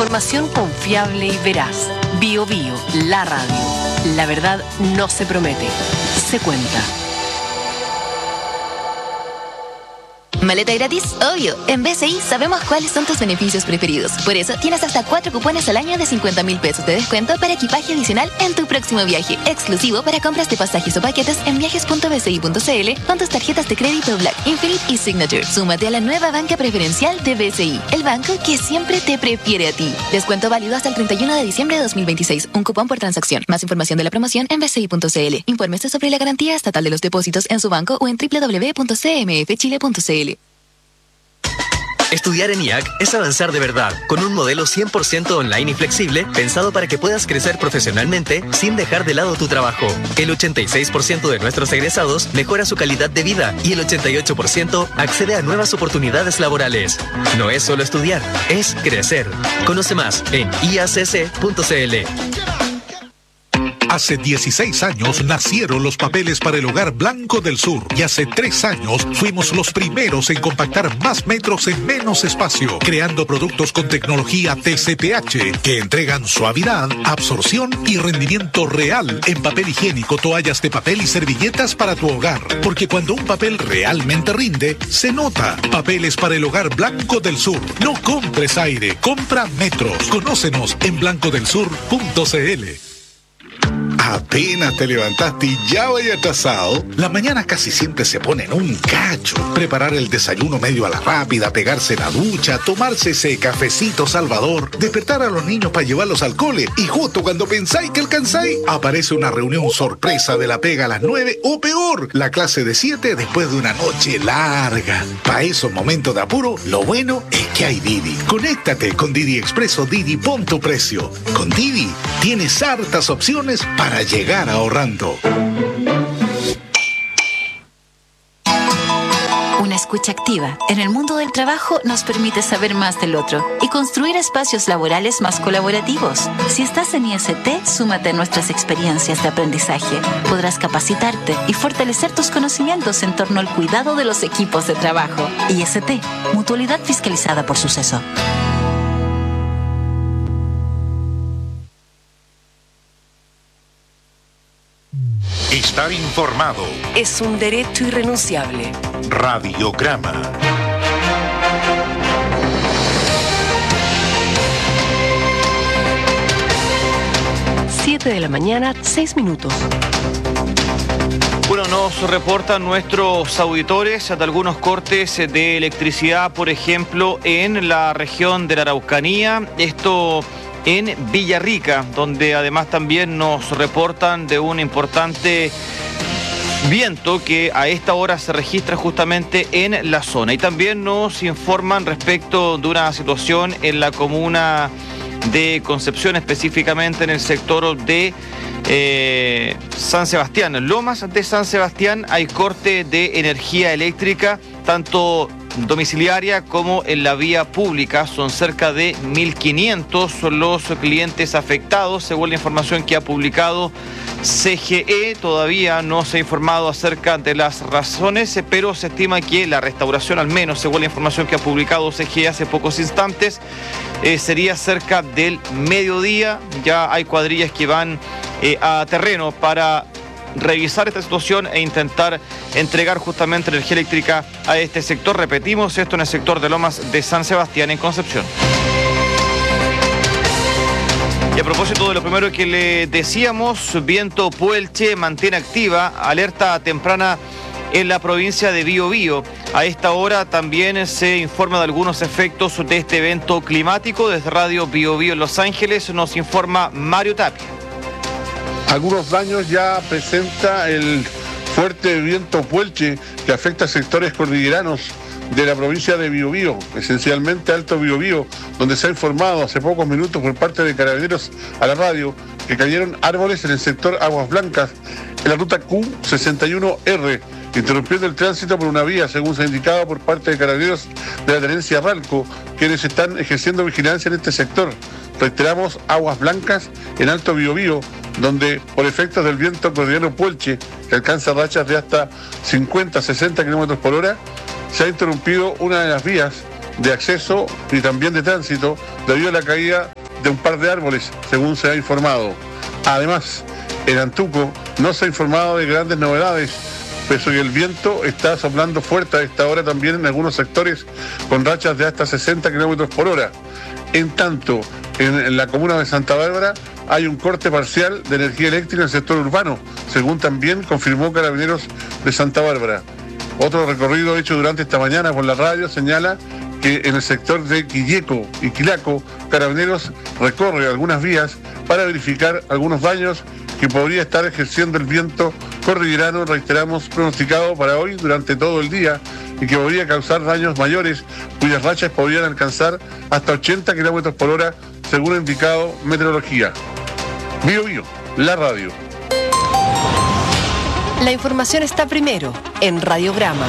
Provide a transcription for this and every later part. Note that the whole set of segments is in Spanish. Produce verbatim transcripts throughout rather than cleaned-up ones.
Información confiable y veraz. Bio Bio, la radio. La verdad no se promete, se cuenta. ¿Maleta gratis? Obvio. En B C I sabemos cuáles son tus beneficios preferidos. Por eso tienes hasta cuatro cupones al año de cincuenta mil pesos de descuento para equipaje adicional en tu próximo viaje. Exclusivo para compras de pasajes o paquetes en viajes punto b c i punto c l con tus tarjetas de crédito Black, Infinite y Signature. Súmate a la nueva banca preferencial de B C I, el banco que siempre te prefiere a ti. Descuento válido hasta el treinta y uno de diciembre de dos mil veintiséis. Un cupón por transacción. Más información de la promoción en b c i punto c l. Infórmese sobre la garantía estatal de los depósitos en su banco o en w w w punto c m f chile punto c l. Estudiar en I A C es avanzar de verdad, con un modelo cien por ciento online y flexible, pensado para que puedas crecer profesionalmente sin dejar de lado tu trabajo. El ochenta y seis por ciento de nuestros egresados mejora su calidad de vida y el ochenta y ocho por ciento accede a nuevas oportunidades laborales. No es solo estudiar, es crecer. Conoce más en i a c c punto c l. Hace dieciséis años nacieron los papeles para el hogar Blanco del Sur y hace tres años fuimos los primeros en compactar más metros en menos espacio, creando productos con tecnología T C P H que entregan suavidad, absorción y rendimiento real en papel higiénico, toallas de papel y servilletas para tu hogar. Porque cuando un papel realmente rinde, se nota. Papeles para el hogar Blanco del Sur. No compres aire, compra metros. Conócenos en blanco del sur punto c l. Apenas te levantaste y ya vaya atrasado. La mañana casi siempre se pone en un cacho. Preparar el desayuno medio a la rápida, pegarse la ducha, tomarse ese cafecito salvador, despertar a los niños para llevarlos al cole y justo cuando pensáis que alcanzáis, aparece una reunión sorpresa de la pega a las nueve o peor, la clase de siete después de una noche larga. Para esos momentos de apuro, lo bueno es que hay Didi. Conéctate con Didi Express o Didi Pon tu Precio. Con Didi tienes hartas opciones para llegar ahorrando. Una escucha activa en el mundo del trabajo nos permite saber más del otro y construir espacios laborales más colaborativos. Si estás en I S T, súmate a nuestras experiencias de aprendizaje. Podrás capacitarte y fortalecer tus conocimientos en torno al cuidado de los equipos de trabajo. I S T, mutualidad fiscalizada por Suceso. Estar informado es un derecho irrenunciable. Radiograma. siete de la mañana, seis minutos. Bueno, nos reportan nuestros auditores de algunos cortes de electricidad, por ejemplo, en la región de la Araucanía. Esto en Villarrica, donde además también nos reportan de un importante viento que a esta hora se registra justamente en la zona. Y también nos informan respecto de una situación en la comuna de Concepción, específicamente en el sector de eh, San Sebastián. En Lomas de San Sebastián hay corte de energía eléctrica, tanto domiciliaria como en la vía pública. Son cerca de mil quinientos los clientes afectados, según la información que ha publicado C G E. Todavía no se ha informado acerca de las razones, pero se estima que la restauración, al menos según la información que ha publicado C G E hace pocos instantes, eh, sería cerca del mediodía. Ya hay cuadrillas que van eh, a terreno para revisar esta situación e intentar entregar justamente energía eléctrica a este sector. Repetimos, esto en el sector de Lomas de San Sebastián, en Concepción. Y a propósito de lo primero que le decíamos, viento Puelche mantiene activa alerta temprana en la provincia de Biobío. A esta hora también se informa de algunos efectos de este evento climático. Desde Radio Biobío en Los Ángeles nos informa Mario Tapia. Algunos daños ya presenta el fuerte viento Puelche que afecta a sectores cordilleranos de la provincia de Biobío, esencialmente Alto Biobío, donde se ha informado hace pocos minutos por parte de Carabineros a la radio que cayeron árboles en el sector Aguas Blancas, en la ruta Q sesenta y uno R, interrumpiendo el tránsito por una vía, según se ha indicado por parte de Carabineros de la Tenencia Ralco, quienes están ejerciendo vigilancia en este sector. Reiteramos, Aguas Blancas en Alto Biobío, donde por efectos del viento cordillero Puelche, que alcanza rachas de hasta cincuenta a sesenta kilómetros por hora, se ha interrumpido una de las vías de acceso y también de tránsito debido a la caída de un par de árboles, según se ha informado. Además, en Antuco no se ha informado de grandes novedades, pese a que el viento está soplando fuerte a esta hora también en algunos sectores con rachas de hasta sesenta kilómetros por hora. En tanto, en, en la comuna de Santa Bárbara hay un corte parcial de energía eléctrica en el sector urbano, según también confirmó Carabineros de Santa Bárbara. Otro recorrido hecho durante esta mañana por la radio señala que en el sector de Quilleco y Quilaco, Carabineros recorre algunas vías para verificar algunos daños que podría estar ejerciendo el viento cordillerano, reiteramos, pronosticado para hoy durante todo el día y que podría causar daños mayores, cuyas rachas podrían alcanzar hasta ochenta kilómetros por hora, según ha indicado Meteorología. Bio Bio, la radio. La información está primero en Radiograma.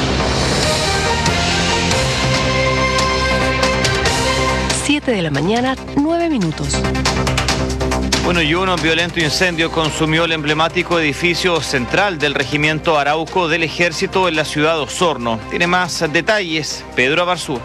siete de la mañana, nueve minutos. Bueno, y un violento incendio consumió el emblemático edificio central del Regimiento Arauco del Ejército en la ciudad de Osorno. Tiene más detalles Pedro Abarzú.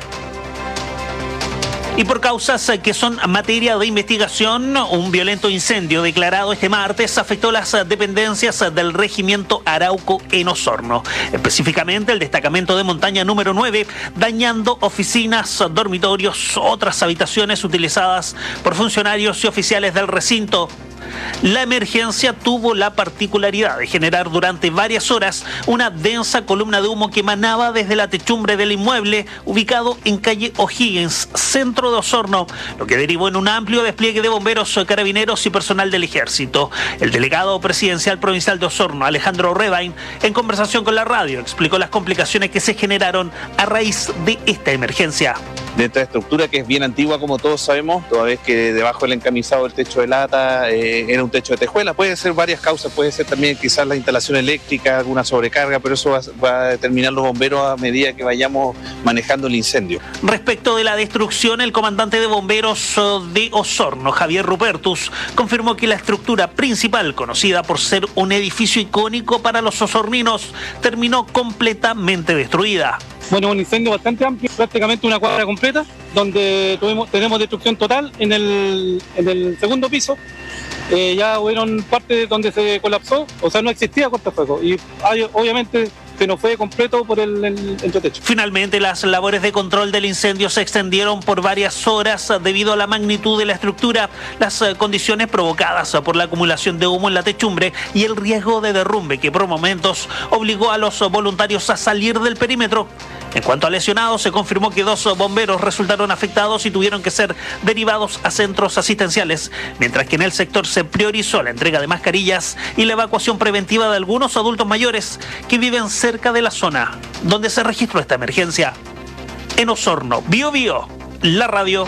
Y por causas que son materia de investigación, un violento incendio declarado este martes afectó las dependencias del Regimiento Arauco en Osorno, específicamente el destacamento de montaña número nueve, dañando oficinas, dormitorios, otras habitaciones utilizadas por funcionarios y oficiales del recinto. La emergencia tuvo la particularidad de generar durante varias horas una densa columna de humo que emanaba desde la techumbre del inmueble ubicado en calle O'Higgins, centro de Osorno, lo que derivó en un amplio despliegue de bomberos, carabineros y personal del ejército. El delegado presidencial provincial de Osorno, Alejandro Rebain, en conversación con la radio, explicó las complicaciones que se generaron a raíz de esta emergencia. De esta estructura que es bien antigua, como todos sabemos, toda vez que debajo del encamisado del techo de lata eh, era un techo de tejuela. Puede ser varias causas, puede ser también quizás la instalación eléctrica, alguna sobrecarga, pero eso va, va a determinar los bomberos a medida que vayamos manejando el incendio. Respecto de la destrucción, el comandante de bomberos de Osorno, Javier Rupertus, confirmó que la estructura principal, conocida por ser un edificio icónico para los osorninos, terminó completamente destruida. Bueno, un incendio bastante amplio, prácticamente una cuadra completa, donde tuvimos, tenemos destrucción total en el, en el segundo piso. Eh, ya hubieron partes donde se colapsó, o sea, no existía cortafuego. Y hay, obviamente se nos fue completo por el, el entretecho. Finalmente, las labores de control del incendio se extendieron por varias horas debido a la magnitud de la estructura, las condiciones provocadas por la acumulación de humo en la techumbre y el riesgo de derrumbe que por momentos obligó a los voluntarios a salir del perímetro. En cuanto a lesionados, se confirmó que dos bomberos resultaron afectados y tuvieron que ser derivados a centros asistenciales, mientras que en el sector se priorizó la entrega de mascarillas y la evacuación preventiva de algunos adultos mayores que viven cerca de la zona donde se registró esta emergencia. En Osorno, Bio Bio, la radio.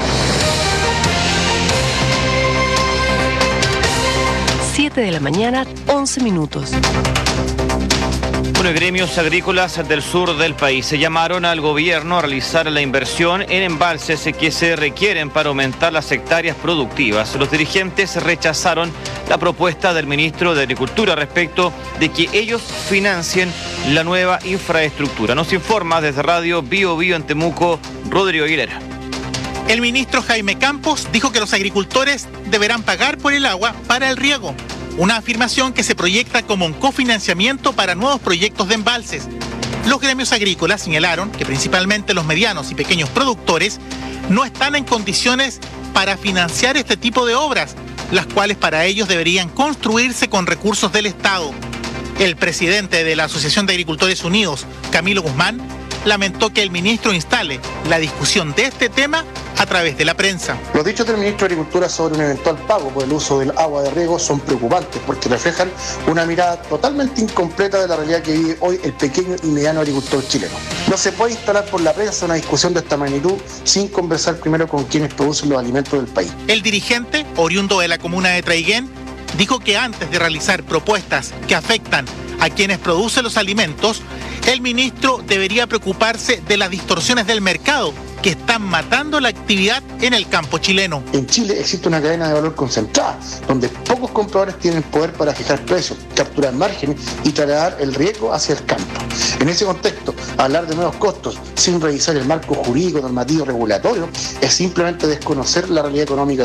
siete de la mañana, once minutos. Bueno, gremios agrícolas del sur del país se llamaron al gobierno a realizar la inversión en embalses que se requieren para aumentar las hectáreas productivas. Los dirigentes rechazaron la propuesta del ministro de Agricultura respecto de que ellos financien la nueva infraestructura. Nos informa desde Radio Bio Bio en Temuco, Rodrigo Aguilera. El ministro Jaime Campos dijo que los agricultores deberán pagar por el agua para el riego, una afirmación que se proyecta como un cofinanciamiento para nuevos proyectos de embalses. Los gremios agrícolas señalaron que principalmente los medianos y pequeños productores no están en condiciones para financiar este tipo de obras, las cuales para ellos deberían construirse con recursos del Estado. El presidente de la Asociación de Agricultores Unidos, Camilo Guzmán, lamentó que el ministro instale la discusión de este tema a través de la prensa. Los dichos del ministro de Agricultura sobre un eventual pago por el uso del agua de riego son preocupantes porque reflejan una mirada totalmente incompleta de la realidad que vive hoy el pequeño y mediano agricultor chileno. No se puede instalar por la prensa una discusión de esta magnitud sin conversar primero con quienes producen los alimentos del país. El dirigente, oriundo de la comuna de Traiguén, dijo que antes de realizar propuestas que afectan a quienes producen los alimentos, el ministro debería preocuparse de las distorsiones del mercado que están matando la actividad en el campo chileno. En Chile existe una cadena de valor concentrada, donde pocos compradores tienen poder para fijar precios, capturar márgenes y trasladar el riesgo hacia el campo. En ese contexto, hablar de nuevos costos sin revisar el marco jurídico, normativo, regulatorio, es simplemente desconocer la realidad económica